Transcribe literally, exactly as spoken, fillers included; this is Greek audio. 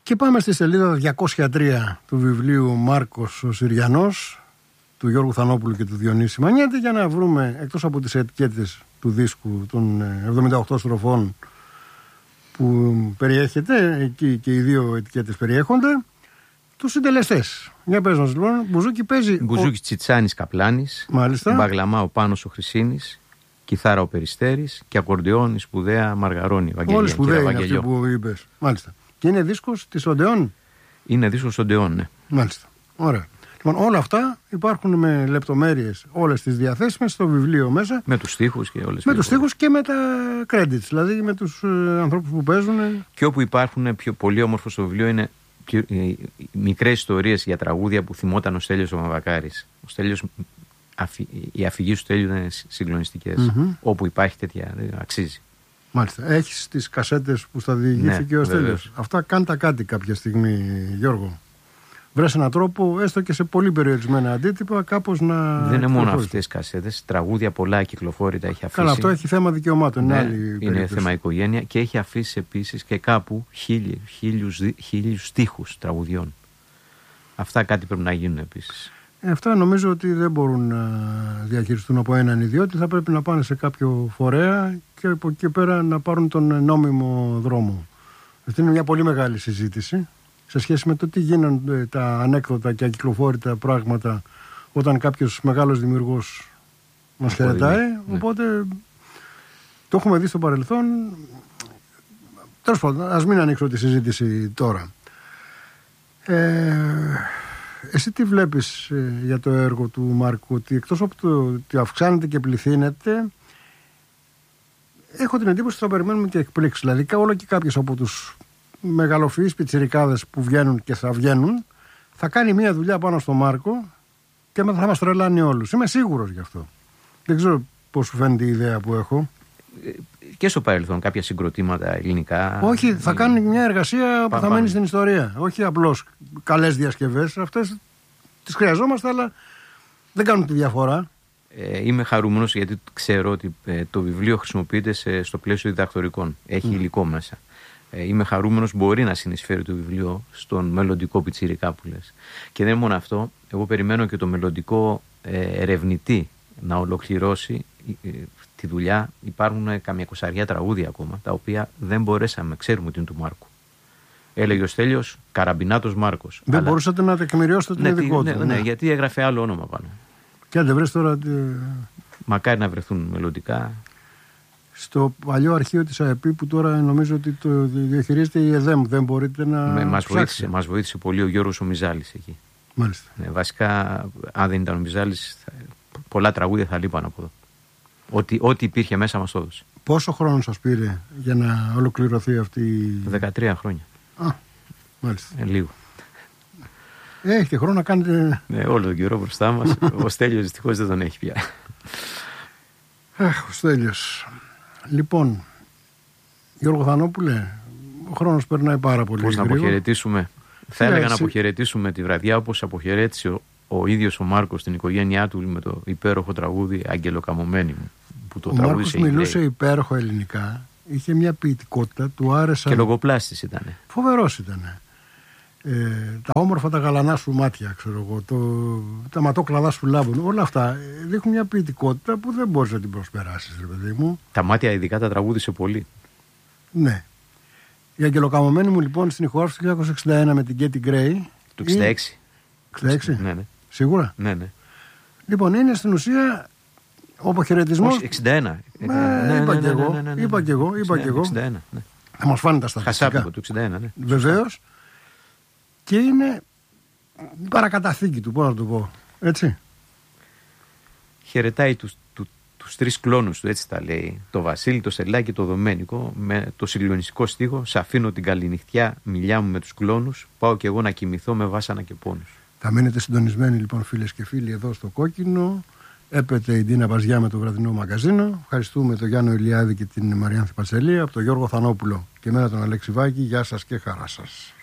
Και πάμε στη σελίδα διακόσια τρία του βιβλίου Μάρκος ο Συριανός, του Γιώργου Θανόπουλου και του Διονύση Μανιέτη, για να βρούμε, εκτός από τις ετικέτες του δίσκου των εβδομήντα οκτώ στροφών που περιέχεται, εκεί και οι δύο ετικέτες περιέχονται, τους συντελεστές. Για πες μας λοιπόν, Μπουζούκι παίζει... Μπουζούκι ο... Τσιτσάνης Καπλάνης, Μάλιστα. Μπαγλαμά ο Πάνος ο Χρυσίνης, κιθάρα ο Περιστέρης και ακορντεόν η σπουδαία Μαργαρώνη. Όλοι σπουδαίοι είναι αυτοί που είπες. Μάλιστα. Και είναι δίσκος της Οντεόν. Είναι δίσκος Οντεόν, ναι. Μάλιστα. Ωραία. Λοιπόν, όλα αυτά υπάρχουν με λεπτομέρειες, όλες τις διαθέσιμες στο βιβλίο μέσα. Με τους στίχους και όλες. Με τους στίχους και με τα credits, δηλαδή με τους ε, ανθρώπους που παίζουν. Και όπου υπάρχουν, πιο πολύ όμορφο στο βιβλίο είναι πιο, ε, μικρές ιστορίες για τραγούδια που θυμόταν ο Στέλιος ο Μαβακάρης. Ο Στέλιος, αφι, οι αφηγήσεις του Στέλιου είναι συγκλονιστικές. Mm-hmm. Όπου υπάρχει τέτοια, αξίζει. Μάλιστα. Έχεις τις κασέτες που στα διηγήθηκε, ναι, ο Στέλιος. Αυτά κάντα κάτι κάποια στιγμή, Γιώργο. Βρες έναν τρόπο, έστω και σε πολύ περιορισμένα αντίτυπα, κάπως να. Δεν είναι μόνο αυτές οι κασέτες. Τραγούδια πολλά κυκλοφόρητα έχει αφήσει. Καλά, αυτό έχει θέμα δικαιωμάτων. Ναι, είναι άλλη είναι περίπτωση. θέμα οικογένεια και έχει αφήσει επίσης και κάπου χίλιους, χίλιους, χίλιους στίχους τραγουδιών. Αυτά κάτι πρέπει να γίνουν επίσης. Ε, αυτά νομίζω ότι δεν μπορούν να διαχειριστούν από έναν ιδιώτη. Θα πρέπει να πάνε σε κάποιο φορέα και από εκεί πέρα να πάρουν τον νόμιμο δρόμο. Αυτή είναι μια πολύ μεγάλη συζήτηση σε σχέση με το τι γίνονται τα ανέκδοτα και ακυκλοφόρητα πράγματα όταν κάποιος μεγάλος δημιουργός μας χαιρετάει. Ναι. Οπότε το έχουμε δει στο παρελθόν. Τέλος πάντων, ας μην ανοίξω τη συζήτηση τώρα. Ε, εσύ τι βλέπεις ε, για το έργο του Μάρκου, ότι εκτός από το ότι αυξάνεται και πληθύνεται, έχω την εντύπωση ότι θα περιμένουμε και εκπλήξεις. Δηλαδή όλο και κάποιος από τους μεγαλοφυείς πιτσιρικάδες που βγαίνουν και θα βγαίνουν θα κάνει μια δουλειά πάνω στο Μάρκο και μετά θα μας τρελάνει όλους. Είμαι σίγουρος γι' αυτό. Δεν ξέρω πώς σου φαίνεται η ιδέα που έχω. Και στο παρελθόν κάποια συγκροτήματα ελληνικά. Όχι, θα κάνει μια εργασία που θα μένει στην ιστορία. Όχι απλώς καλές διασκευές. Αυτές τις χρειαζόμαστε, αλλά δεν κάνουν τη διαφορά. Ε, είμαι χαρούμενος γιατί ξέρω ότι ε, το βιβλίο χρησιμοποιείται σε, στο πλαίσιο διδακτορικών. Έχει mm. υλικό μέσα. Ε, είμαι χαρούμενος, μπορεί να συνεισφέρει το βιβλίο στον μελλοντικό πιτσιρικά που λες. Και δεν είναι μόνο αυτό. Εγώ περιμένω και το μελλοντικό ε, ερευνητή να ολοκληρώσει ε, τη δουλειά. Υπάρχουν καμιά εικοσαριά τραγούδια ακόμα, τα οποία δεν μπορέσαμε, ξέρουμε ότι είναι του Μάρκου. Έλεγε ο Στέλιος Καραμπινάτος Μάρκος. Δεν αλλά... μπορούσατε να τεκμηριώσετε την ειδικότητα. Ναι, ναι, ναι, γιατί έγραφε άλλο όνομα πάνω. Και αν δεν βρες τώρα. Μακάρι να βρεθούν μελλοντικά. Στο παλιό αρχείο της ΑΕΠ που τώρα νομίζω ότι το διαχειρίζεται η ΕΔΕΜ, δεν μπορείτε να. Με, μας, βοήθησε, μας βοήθησε πολύ ο Γιώργος ο Μιζάλης εκεί. Μάλιστα. Ναι, βασικά, αν δεν ήταν ο Μιζάλης, θα, πολλά τραγούδια θα λείπαν από εδώ. Ό,τι, ό,τι υπήρχε μέσα μας το έδωσε. Πόσο χρόνο σας πήρε για να ολοκληρωθεί αυτή η. δεκατρία χρόνια. Α, μάλιστα. Ε, λίγο. Έχετε χρόνο να κάνετε. Ναι, όλο τον καιρό μπροστά μας. Ο Στέλιος δυστυχώς δεν τον έχει πια. Αχ, ο Στέλιος. Λοιπόν, Γιώργο Θανόπουλε, ο χρόνος περνάει πάρα πολύ. Πώς να αποχαιρετήσουμε. Θα έλεγα να εσύ... αποχαιρετήσουμε τη βραδιά όπως αποχαιρέτησε ο, ο ίδιος ο Μάρκος την οικογένειά του με το υπέροχο τραγούδι Αγγελοκαμωμένη μου. Που το ο Μάρκος μιλούσε υπέροχο ελληνικά, είχε μια ποιητικότητα, του άρεσε. Και λογοπλάστης ήταν. Φοβερός ήταν. Ε, τα όμορφα τα γαλανά σου μάτια, ξέρω εγώ, το, τα ματόκλαδά σου λάμπουν, όλα αυτά δείχνουν μια ποιητικότητα που δεν μπορείς να την προσπεράσεις, ρε παιδί μου. Τα μάτια ειδικά τα τραγούδισε πολύ. Ναι. Η Αγγελοκαμωμένη μου λοιπόν στην ηχογράφηση του χίλια εννιακόσια εξήντα ένα με την Κέτι Γκρέι. Το εξήντα έξι. εξήντα έξι. Ναι, ναι. Σίγουρα. Ναι, ναι. Λοιπόν, είναι στην ουσία ο αποχαιρετισμός. Όχι, εξήντα ένα. Ναι, είπα και εγώ. Είπα και εγώ. Είπα και εγώ. εξήντα ένα, ναι. Θα μας φάνε τα στατιστικά. Χασάπικο του εξήντα ένα, ναι. Βεβαίως. Και είναι η παρακαταθήκη του, πώς να το πω. Έτσι. Χαιρετάει τους, του, τους τρεις κλόνους του, έτσι τα λέει. Το Βασίλη, το Σελάκι και το Δομένικο. Με το συγκλονιστικό στίχο. Σ' αφήνω την καληνυχτιά, μιλιά μου με τους κλόνους. Πάω κι εγώ να κοιμηθώ με βάσανα και πόνους. Θα μείνετε συντονισμένοι λοιπόν, φίλες και φίλοι, εδώ στο Κόκκινο. Έπεται η Ντίνα Βαζιά με το βραδινό μαγκαζίνο. Ευχαριστούμε τον Γιάννο Ηλιάδη και την Μαριάνθη Πατσελή. Από τον Γιώργο Θανόπουλο και εμένα τον Αλέξη Βάκη. Γεια σας και χαρά σας.